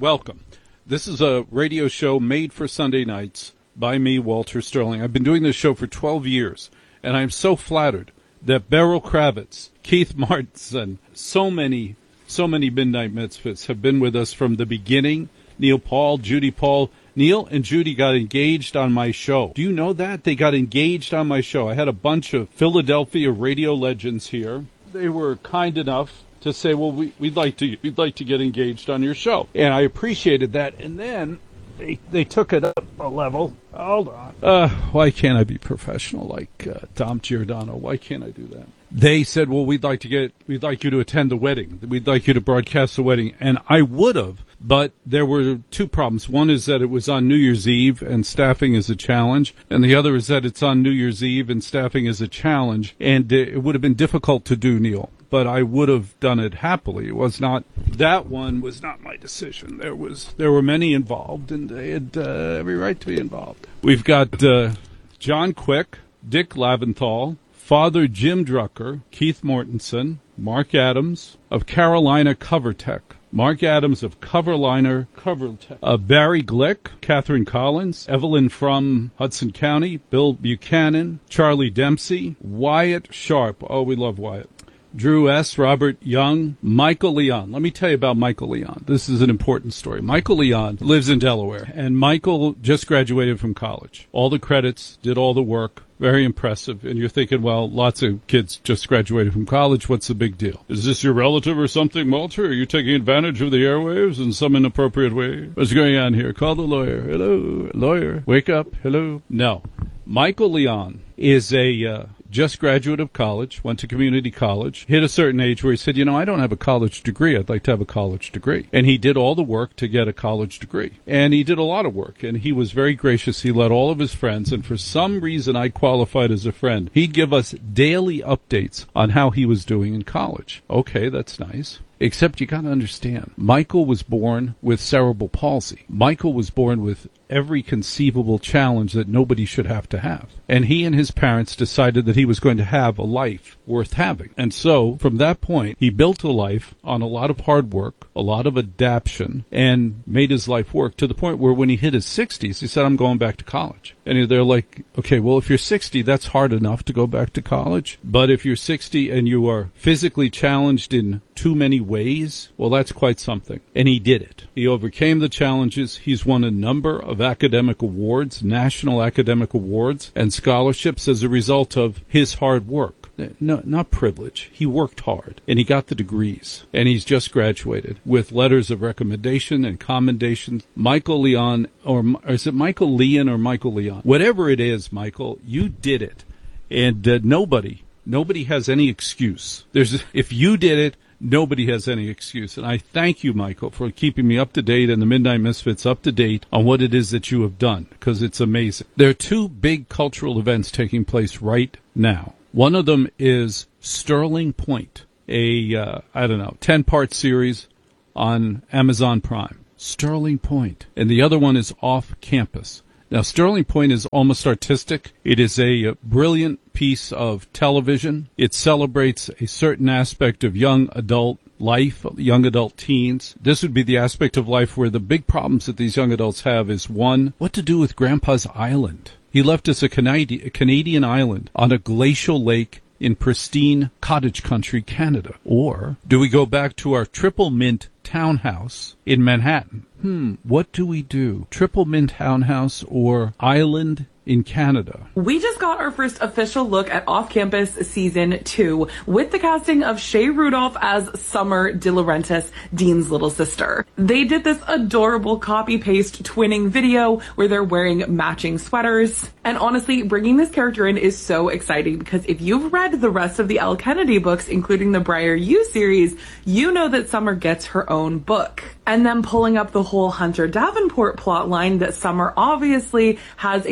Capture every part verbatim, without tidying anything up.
welcome. This is a radio show made for Sunday nights by me, Walter Sterling. I've been doing this show for twelve years, and I'm so flattered that Beryl Kravitz, Keith Martinson, so many, so many Midnight Misfits have been with us from the beginning. Neil Paul, Judy Paul. Neil and Judy got engaged on my show. Do you know that? They got engaged on my show. I had a bunch of Philadelphia radio legends here. They were kind enough to say, well, we, we'd like to we'd like to get engaged on your show. And I appreciated that. And then they, they took it up a level. Hold on. Uh, why can't I be professional like uh, Dom Giordano? Why can't I do that? They said, well, we'd like to get, we'd like you to attend the wedding. We'd like you to broadcast the wedding. And I would have, but there were two problems. One is that it was on New Year's Eve and staffing is a challenge. And the other is that it's on New Year's Eve and staffing is a challenge. And it would have been difficult to do, Neil, but I would have done it happily. It was not, that one was not my decision. There was, there were many involved and they had uh, every right to be involved. We've got uh, John Quick, Dick Laventhal, Father Jim Drucker, Keith Mortensen, Mark Adams of Carolina CoverTech, Mark Adams of Coverliner CoverTech, uh, Barry Glick, Catherine Collins, Evelyn from Hudson County, Bill Buchanan, Charlie Dempsey, Wyatt Sharp. Oh, we love Wyatt. Drew S., Robert Young, Michael Leon. Let me tell you about Michael Leon. This is an important story. Michael Leon lives in Delaware, and Michael just graduated from college. All the credits, did all the work. Very impressive. And you're thinking, well, lots of kids just graduated from college. What's the big deal? Is this your relative or something, Walter? Are you taking advantage of the airwaves in some inappropriate way? What's going on here? Call the lawyer. Hello, lawyer. Wake up. Hello. No. Michael Leon is a uh, just graduate of college, went to community college, hit a certain age where he said, you know, I don't have a college degree. I'd like to have a college degree. And he did all the work to get a college degree. And he did a lot of work. And he was very gracious. He let all of his friends, and for some reason I qualified as a friend, he'd give us daily updates on how he was doing in college. Okay, that's nice. Except you got to understand, Michael was born with cerebral palsy. Michael was born with every conceivable challenge that nobody should have to have. And he and his parents decided that he was going to have a life worth having. And so, from that point, he built a life on a lot of hard work, a lot of adaptation, and made his life work to the point where when he hit his sixties, he said, I'm going back to college. And they're like, okay, well, if you're sixty, that's hard enough to go back to college. But if you're sixty and you are physically challenged in too many ways, well, that's quite something. And he did it. He overcame the challenges. He's won a number of academic awards, national academic awards, and scholarships as a result of his hard work. No, not privilege. He worked hard, and he got the degrees, and he's just graduated with letters of recommendation and commendation. Michael Leon, or, or is it Michael Leon or Michael Leon? Whatever it is, Michael, you did it, and uh, nobody, nobody has any excuse. There's, if you did it, nobody has any excuse. And I thank you, Michael, for keeping me up to date and the Midnight Misfits up to date on what it is that you have done, because it's amazing. There are two big cultural events taking place right now. One of them is Sterling Point, a, uh, I don't know, ten-part series on Amazon Prime. Sterling Point. And the other one is Off Campus. Now, Sterling Point is almost artistic. It is a uh, brilliant piece of television. It celebrates a certain aspect of young adult life, young adult teens. This would be the aspect of life where the big problems that these young adults have is, one, what to do with Grandpa's island. He left us a, Canadi- a Canadian island on a glacial lake in pristine cottage country, Canada. Or do we go back to our triple mint townhouse in Manhattan? Hmm, what do we do? Triple mint townhouse or island in Canada? We just got our first official look at Off Campus Season two with the casting of Shea Rudolph as Summer De Laurentiis, Dean's little sister. They did this adorable copy-paste twinning video where they're wearing matching sweaters. And honestly, bringing this character in is so exciting because if you've read the rest of the Elle Kennedy books, including the Briar U series, you know that Summer gets her own book. And then pulling up the whole Hunter Davenport plotline, that Summer obviously has a big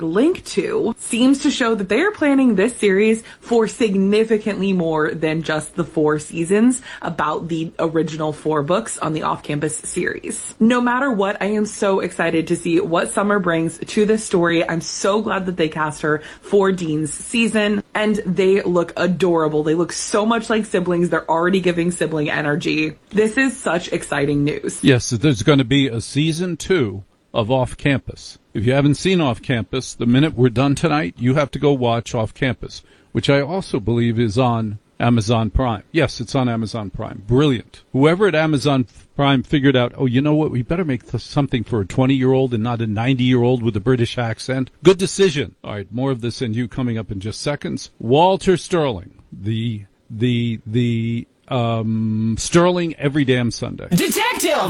link to seems to show that they are planning this series for significantly more than just the four seasons about the original four books on the Off-Campus series. No matter what, I am so excited to see what Summer brings to this story. I'm so glad that they cast her for Dean's season, and they look adorable. They look so much like siblings. They're already giving sibling energy. This is such exciting news. Yes, there's going to be a season two of Off Campus. If you haven't seen Off Campus, the minute we're done tonight, you have to go watch Off Campus, which I also believe is on Amazon Prime. Yes, it's on Amazon Prime. Brilliant. Whoever at Amazon Prime figured out, oh, you know what, we better make th- something for a twenty-year-old and not a ninety-year-old with a British accent. Good decision. All right, more of this and you coming up in just seconds. Walter Sterling, the, the, the, um, Sterling every damn Sunday. Detective!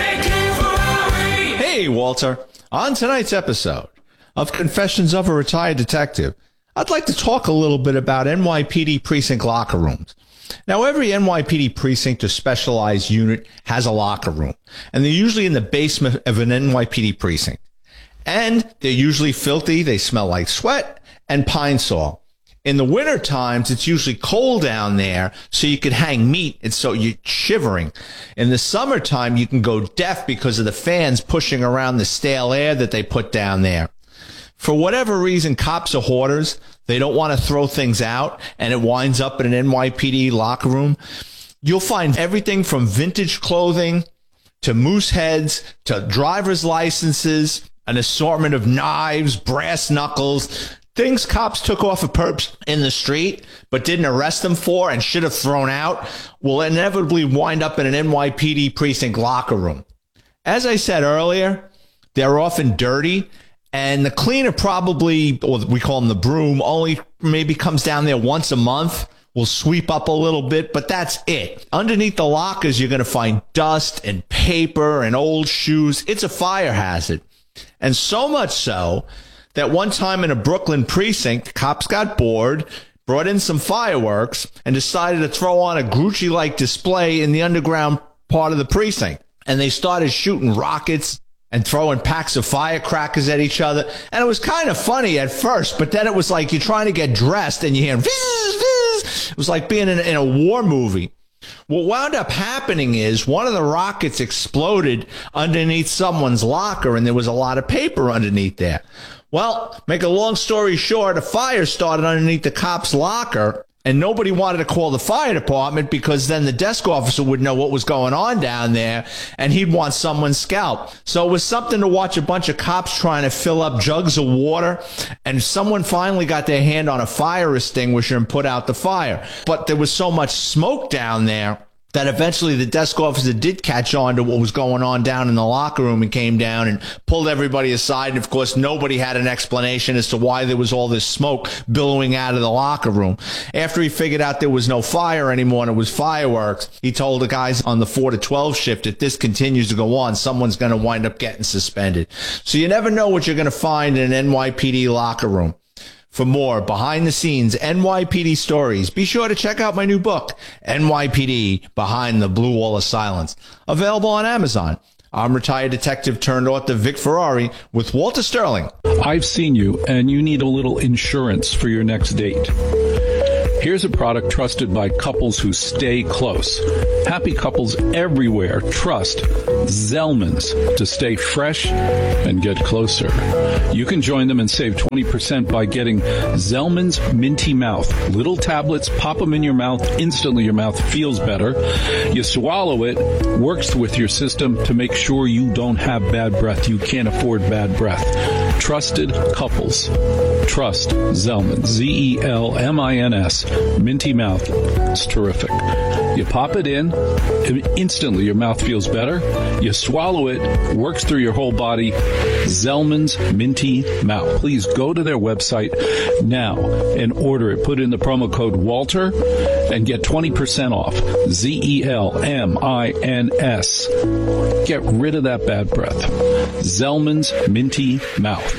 Hey, Walter. On tonight's episode of Confessions of a Retired Detective, I'd like to talk a little bit about N Y P D precinct locker rooms. Now, every N Y P D precinct or specialized unit has a locker room, and they're usually in the basement of an N Y P D precinct. And they're usually filthy, they smell like sweat and pine saw. In the winter times, it's usually cold down there, so you could hang meat, and so you're shivering. In the summertime, you can go deaf because of the fans pushing around the stale air that they put down there. For whatever reason, cops are hoarders. They don't want to throw things out, and it winds up in an N Y P D locker room. You'll find everything from vintage clothing to moose heads to driver's licenses, an assortment of knives, brass knuckles, things cops took off of perps in the street but didn't arrest them for and should have thrown out will inevitably wind up in an N Y P D precinct locker room. As I said earlier, they're often dirty, and the cleaner probably, or we call them the broom, only maybe comes down there once a month. Will sweep up a little bit, but that's it. Underneath the lockers, you're going to find dust and paper and old shoes. It's a fire hazard. And so much so that one time in a Brooklyn precinct, cops got bored, brought in some fireworks, and decided to throw on a Gucci-like display in the underground part of the precinct. And they started shooting rockets and throwing packs of firecrackers at each other. And it was kind of funny at first, but then it was like you're trying to get dressed and you hear whiz, whiz. It was like being in, in a war movie. What wound up happening is one of the rockets exploded underneath someone's locker, and there was a lot of paper underneath there. Well, make a long story short, a fire started underneath the cop's locker, and nobody wanted to call the fire department because then the desk officer would know what was going on down there, and he'd want someone scalped. So it was something to watch a bunch of cops trying to fill up jugs of water, and someone finally got their hand on a fire extinguisher and put out the fire. But there was so much smoke down there that eventually the desk officer did catch on to what was going on down in the locker room and came down and pulled everybody aside. And, of course, nobody had an explanation as to why there was all this smoke billowing out of the locker room. After he figured out there was no fire anymore and it was fireworks, he told the guys on the four to twelve shift, if this continues to go on, someone's going to wind up getting suspended. So you never know what you're going to find in an N Y P D locker room. For more behind-the-scenes N Y P D stories, be sure to check out my new book, N Y P D Behind the Blue Wall of Silence, available on Amazon. I'm retired detective turned author Vic Ferrari with Walter Sterling. I've seen you, and you need a little insurance for your next date. Here's a product trusted by couples who stay close. Happy couples everywhere trust Zellman's to stay fresh and get closer. You can join them and save twenty percent by getting Zellman's Minty Mouth. Little tablets, pop them in your mouth. Instantly your mouth feels better. You swallow it, works with your system to make sure you don't have bad breath. You can't afford bad breath. Trusted couples. Trust Zellman. Z E L M I N S. Minty Mouth. It's terrific. You pop it in, instantly your mouth feels better. You swallow it, works through your whole body. Zellman's Minty Mouth. Please go to their website now and order it. Put in the promo code Walter and get twenty percent off. Z E L M I N S. Get rid of that bad breath. Zellman's Minty Mouth.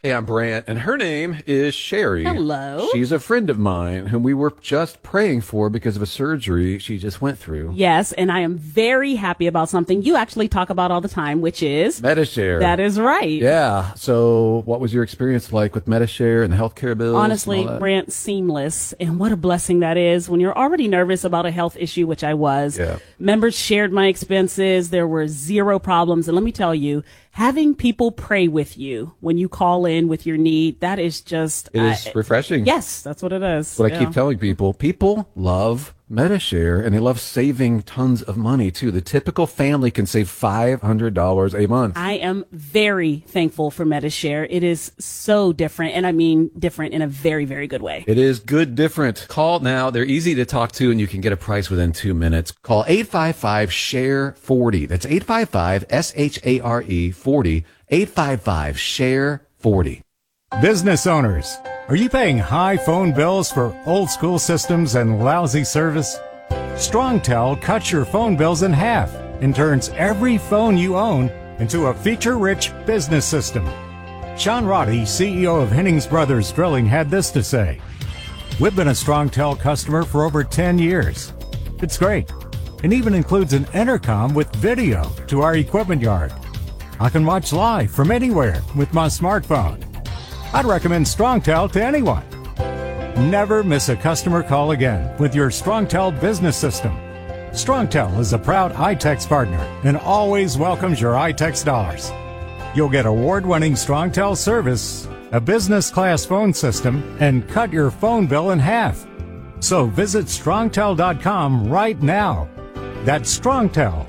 Hey, I'm Brant, and her name is Sherry. Hello. She's a friend of mine whom we were just praying for because of a surgery she just went through. Yes, and I am very happy about something you actually talk about all the time, which is Medi-Share. That is right. Yeah. So what was your experience like with Medi-Share and the healthcare bills? Honestly, Brant, seamless. And what a blessing that is when you're already nervous about a health issue, which I was. Yeah. Members shared my expenses. There were zero problems. And let me tell you, having people pray with you when you call in with your need, that is just... It is uh, refreshing. Yes, that's what it is. What yeah. I keep telling people, people love Medi-Share, and they love saving tons of money, too. The typical family can save five hundred dollars a month. I am very thankful for Medi-Share. It is so different, and I mean different in a very, very good way. It is good different. Call now. They're easy to talk to, and you can get a price within two minutes. Call eight five five, S H A R E, forty. That's eight five five, S H A R E, forty. eight five five, S H A R E, forty. Business owners, are you paying high phone bills for old school systems and lousy service? StrongTel cuts your phone bills in half and turns every phone you own into a feature-rich business system. Sean Roddy, C E O of Hennings Brothers Drilling, had this to say. We've been a StrongTel customer for over ten years. It's great. It even includes an intercom with video to our equipment yard. I can watch live from anywhere with my smartphone. I'd recommend StrongTel to anyone. Never miss a customer call again with your StrongTel business system. StrongTel is a proud iTex partner and always welcomes your iTex dollars. You'll get award-winning StrongTel service, a business-class phone system, and cut your phone bill in half. So visit strongtel dot com right now. That's StrongTel,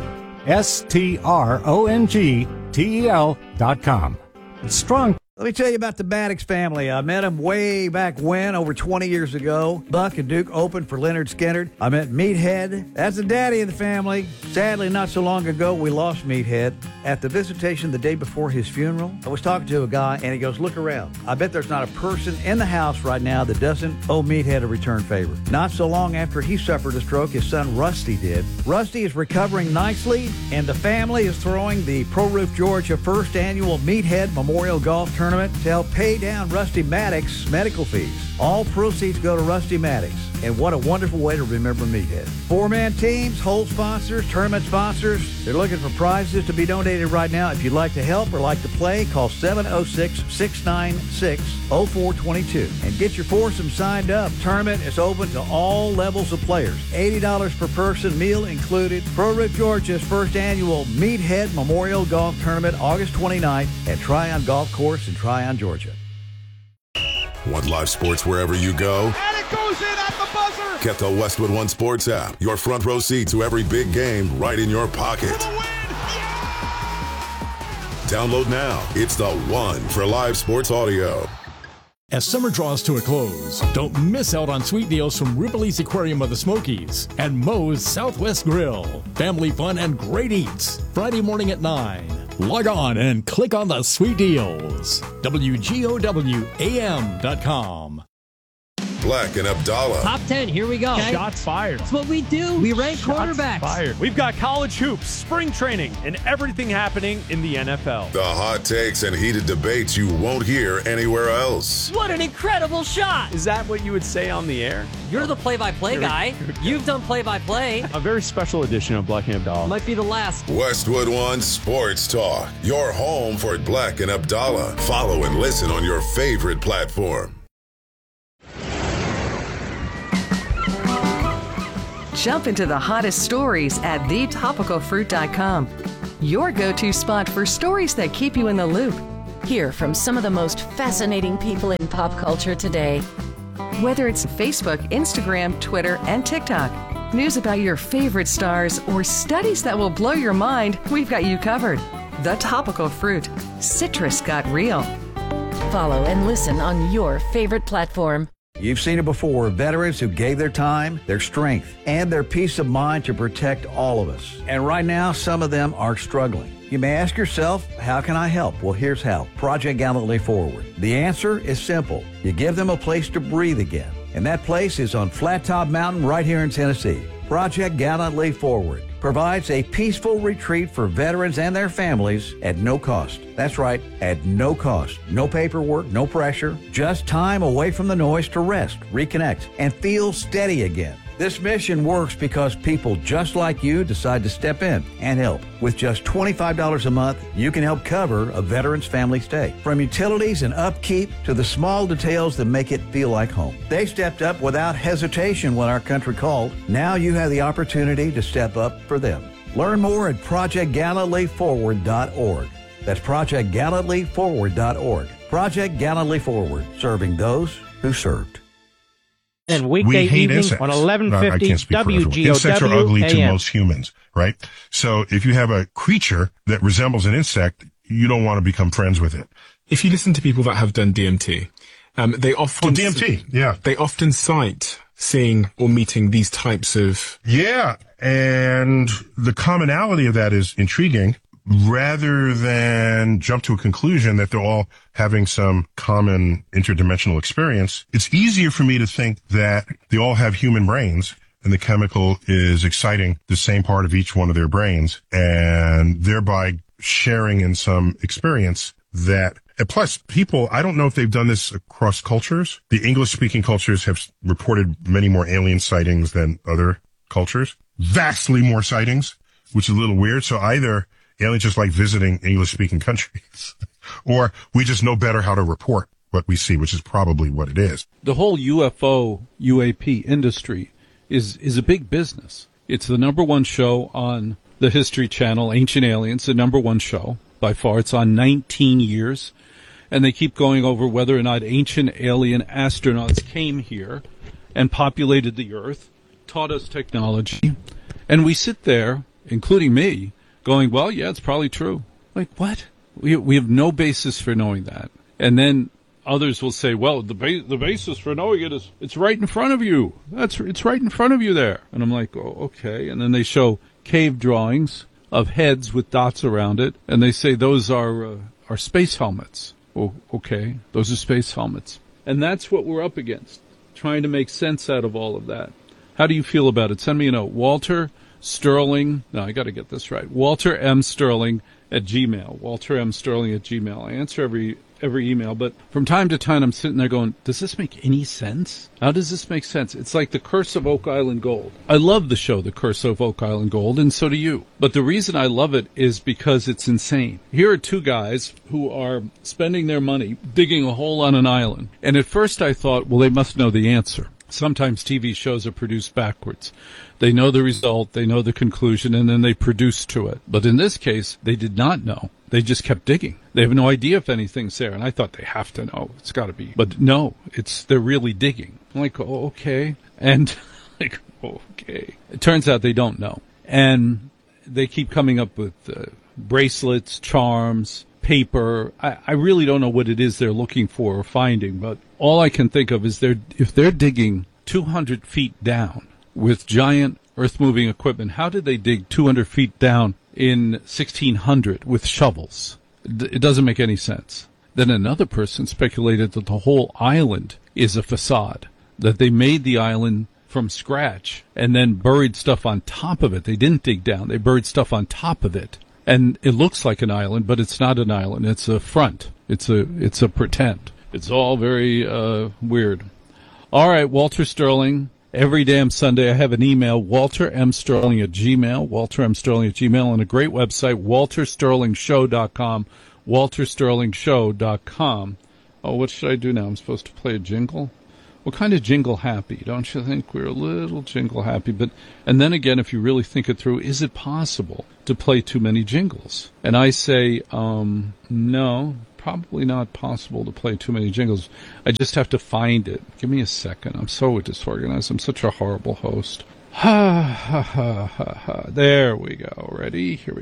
S T R O N G T E L dot com. Strong. Let me tell you about the Maddox family. I met them way back when, over twenty years ago. Buck and Duke opened for Leonard Skinner. I met Meathead. That's the daddy of the family. Sadly, not so long ago, we lost Meathead. At the visitation the day before his funeral, I was talking to a guy, and he goes, look around. I bet there's not a person in the house right now that doesn't owe Meathead a return favor. Not so long after he suffered a stroke, his son Rusty did. Rusty is recovering nicely, and the family is throwing the Pro Roof Georgia first annual Meathead Memorial Golf Tournament to help pay down Rusty Maddox's medical fees. All proceeds go to Rusty Maddox, and what a wonderful way to remember Meathead. Four-man teams, hole sponsors, tournament sponsors, they're looking for prizes to be donated right now. If you'd like to help or like to play, call seven oh six, six nine six, oh four two two and get your foursome signed up. Tournament is open to all levels of players. eighty dollars per person, meal included. Pro Roof Georgia's first annual Meathead Memorial Golf Tournament, August twenty-ninth at Tryon Golf Course in Tryon, Georgia. Want live sports wherever you go? And it goes in at the buzzer! Get the Westwood One Sports app. Your front row seat to every big game right in your pocket. For the win! Yeah! Download now. It's the one for live sports audio. As summer draws to a close, don't miss out on sweet deals from Ripley's Aquarium of the Smokies and Moe's Southwest Grill. Family fun and great eats. Friday morning at nine. Log on and click on the sweet deals. W G O W A M dot com. Black and Abdallah. Top ten, here we go. Okay. Shots fired. That's what we do. We rank Shots quarterbacks. Fired. We've got college hoops, spring training, and everything happening in the N F L. The hot takes and heated debates you won't hear anywhere else. What an incredible shot. Is that what you would say on the air? You're the play-by-play guy. You've done play-by-play. A very special edition of Black and Abdallah. Might be the last. Westwood One Sports Talk. Your home for Black and Abdallah. Follow and listen on your favorite platform. Jump into the hottest stories at the topical fruit dot com. Your go-to spot for stories that keep you in the loop. Hear from some of the most fascinating people in pop culture today. Whether it's Facebook, Instagram, Twitter, and TikTok, news about your favorite stars, or studies that will blow your mind, we've got you covered. The Topical Fruit. Citrus got real. Follow and listen on your favorite platform. You've seen it before, veterans who gave their time, their strength, and their peace of mind to protect all of us. And right now, some of them are struggling. You may ask yourself, how can I help? Well, here's how. Project Gallantly Forward. The answer is simple. You give them a place to breathe again. And that place is on Flat Top Mountain right here in Tennessee. Project Gallantly Forward. provides a peaceful retreat for veterans and their families at no cost. That's right, at no cost. No paperwork, no pressure, just time away from the noise to rest, reconnect, and feel steady again. This mission works because people just like you decide to step in and help. With just twenty-five dollars a month, you can help cover a veteran's family stay. From utilities and upkeep to the small details that make it feel like home. They stepped up without hesitation when our country called. Now you have the opportunity to step up for them. Learn more at project gallantly forward dot org. That's project gallantly forward dot org. Project Gallantly Forward, serving those who served. And weekday evening on eleven fifty W G O W Insects are ugly to A M. most humans, right? So if you have a creature that resembles an insect, you don't want to become friends with it. If you listen to people that have done D M T, um, they often Oh, D M T, yeah. They often cite seeing or meeting these types of Yeah, and the commonality of that is intriguing. Rather than jump to a conclusion that they're all having some common interdimensional experience, it's easier for me to think that they all have human brains and the chemical is exciting the same part of each one of their brains and thereby sharing in some experience that, and plus people, I don't know if they've done this across cultures. The English speaking cultures have reported many more alien sightings than other cultures, vastly more sightings, which is a little weird. So either aliens just like visiting English-speaking countries, or we just know better how to report what we see, which is probably what it is. The whole U F O, U A P industry is is a big business. It's the number one show on the History Channel, Ancient Aliens, the number one show by far. It's on nineteen years, and they keep going over whether or not ancient alien astronauts came here and populated the Earth, taught us technology, and we sit there, including me, going, well, yeah, it's probably true. Like, what? We we have no basis for knowing that. And then others will say, well, the ba- the basis for knowing it is it's right in front of you. That's It's right in front of you there. And I'm like, oh, okay. And then they show cave drawings of heads with dots around it, and they say those are uh, are space helmets. Oh, okay, those are space helmets. And that's what we're up against, trying to make sense out of all of that. How do you feel about it? Send me a note. Walter Sterling, no, I got to get this right. Walter M. Sterling at Gmail. Walter M. Sterling at Gmail. I answer every every email, but from time to time I'm sitting there going, does this make any sense? How does this make sense? It's like The Curse of Oak Island Gold. I love the show, The Curse of Oak Island Gold, and so do you. But the reason I love it is because it's insane. Here are two guys who are spending their money digging a hole on an island. And at first I thought, well, they must know the answer. Sometimes T V shows are produced backwards. They know the result, they know the conclusion, and then they produce to it. But in this case, they did not know. They just kept digging. They have no idea if anything's there. And I thought they have to know. It's got to be. But no, it's they're really digging. I'm like, oh, okay. And like, oh, okay. It turns out they don't know. And they keep coming up with uh, bracelets, charms, paper. I, I really don't know what it is they're looking for or finding, but all I can think of is they're, if they're digging two hundred feet down with giant earth-moving equipment, how did they dig two hundred feet down in sixteen hundred with shovels? It doesn't make any sense. Then another person speculated that the whole island is a facade, that they made the island from scratch and then buried stuff on top of it. They didn't dig down. They buried stuff on top of it. And it looks like an island, but it's not an island. It's a front. It's a it's a pretend. It's all very uh, weird. All right, Walter Sterling. Every damn Sunday I have an email, Walter M. Sterling at Gmail, Walter M. Sterling at Gmail, and a great website, walter sterling show dot com, walter sterling show dot com. Oh, what should I do now? I'm supposed to play a jingle? We're kind of jingle happy, don't you think? We're a little jingle happy. But and then again, if you really think it through, is it possible to play too many jingles? And I say, um, no, probably not possible to play too many jingles. I just have to find it. Give me a second. I'm so disorganized. I'm such a horrible host. Ha, ha, ha, ha, ha. There we go. Ready? Here we go.